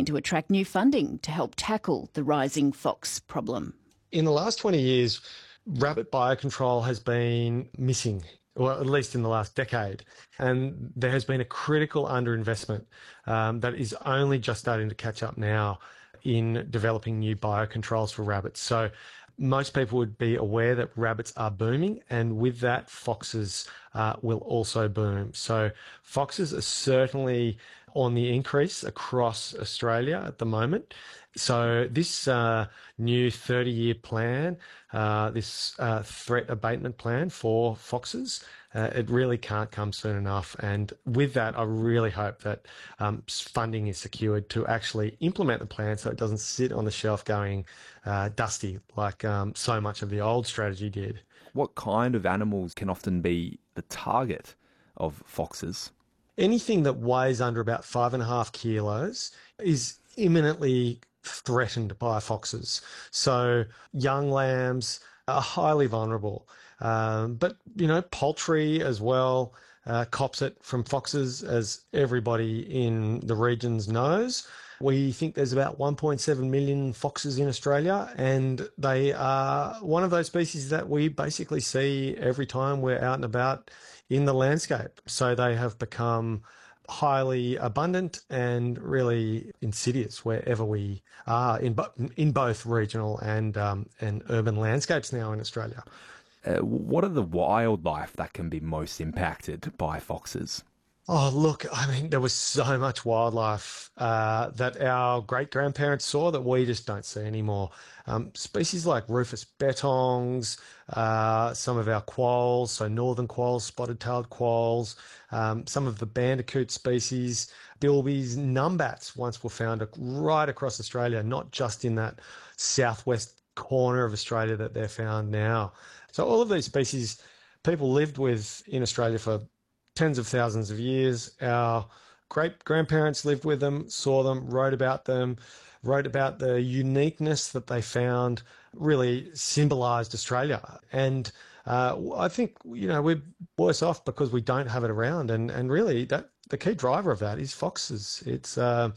keen to attract new funding to help tackle the rising fox problem. In the last 20 years, rabbit biocontrol has been missing, or at least in the last decade. And there has been a critical underinvestment that is only just starting to catch up now in developing new biocontrols for rabbits. So most people would be aware that rabbits are booming, and with that, foxes will also boom. So foxes are certainly on the increase across Australia at the moment. So this new 30-year plan, this threat abatement plan for foxes, it really can't come soon enough. And with that, I really hope that funding is secured to actually implement the plan so it doesn't sit on the shelf going dusty like so much of the old strategy did. What kind of animals can often be the target of foxes? Anything that weighs under about 5.5 kilos is imminently threatened by foxes. So young lambs are highly vulnerable. But, poultry as well cops it from foxes, as everybody in the regions knows. We think there's about 1.7 million foxes in Australia, and they are one of those species that we basically see every time we're out and about in the landscape. So they have become highly abundant and really insidious wherever we are in both regional and urban landscapes now in Australia. What are the wildlife that can be most impacted by foxes? Oh, look, there was so much wildlife that our great-grandparents saw that we just don't see anymore. Species like Rufous bettongs, some of our quolls, so northern quolls, spotted-tailed quolls, some of the bandicoot species, bilbies, numbats once were found right across Australia, not just in that southwest corner of Australia that they're found now. So all of these species people lived with in Australia for tens of thousands of years. Our great-grandparents lived with them, saw them, wrote about the uniqueness that they found really symbolised Australia. And I think, we're worse off because we don't have it around. And really, the key driver of that is foxes. It's,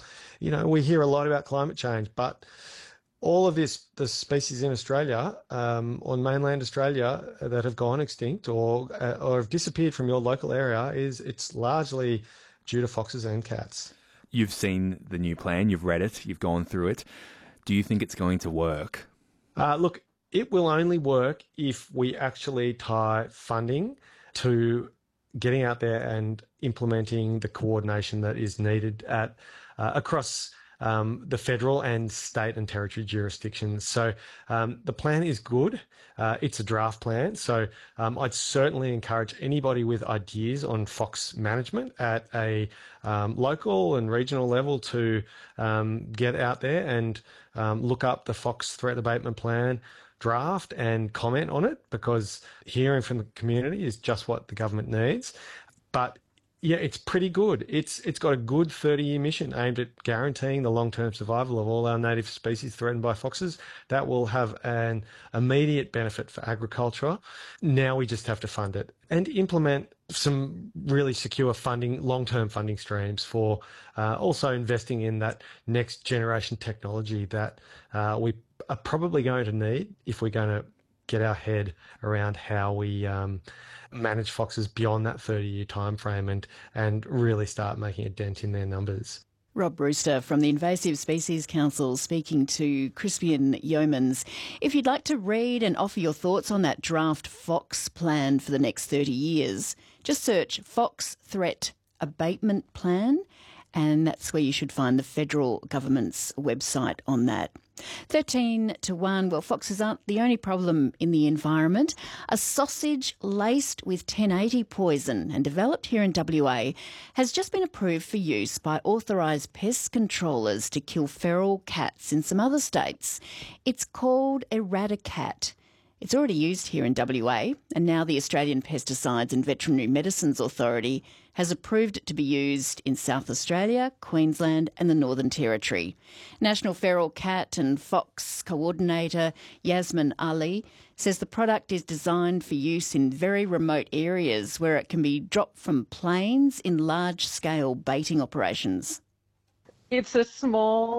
we hear a lot about climate change, but all of the species in Australia, on mainland Australia, that have gone extinct or have disappeared from your local area, it's largely due to foxes and cats. You've seen the new plan, you've read it, you've gone through it. Do you think it's going to work? Look, it will only work if we actually tie funding to getting out there and implementing the coordination that is needed across the federal and state and territory jurisdictions. So the plan is good. It's a draft plan. So I'd certainly encourage anybody with ideas on fox management at a local and regional level to get out there and look up the Fox Threat Abatement Plan draft and comment on it, because hearing from the community is just what the government needs. But yeah, it's pretty good. It's got a good 30-year mission aimed at guaranteeing the long-term survival of all our native species threatened by foxes. That will have an immediate benefit for agriculture. Now we just have to fund it and implement some really secure funding, long-term funding streams for also investing in that next generation technology that we are probably going to need if we're going to get our head around how we manage foxes beyond that 30-year time frame and really start making a dent in their numbers. Rob Brewster from the Invasive Species Council speaking to Crispian Yeomans. If you'd like to read and offer your thoughts on that draft fox plan for the next 30 years, just search Fox Threat Abatement Plan, and that's where you should find the federal government's website on that. 13 to 1. Well, foxes aren't the only problem in the environment. A sausage laced with 1080 poison and developed here in WA has just been approved for use by authorised pest controllers to kill feral cats in some other states. It's called Eradicat. It's already used here in WA, and now the Australian Pesticides and Veterinary Medicines Authority has approved it to be used in South Australia, Queensland and the Northern Territory. National Feral Cat and Fox Coordinator Yasmin Ali says the product is designed for use in very remote areas where it can be dropped from planes in large-scale baiting operations. It's a small